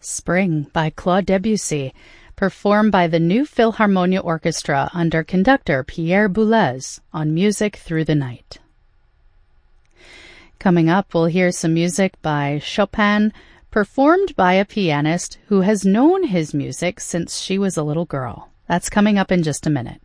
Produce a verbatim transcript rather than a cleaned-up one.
Spring by Claude Debussy, performed by the New Philharmonia Orchestra under conductor Pierre Boulez on Music Through the Night. Coming up, we'll hear some music by Chopin, performed by a pianist who has known his music since she was a little girl. That's coming up in just a minute.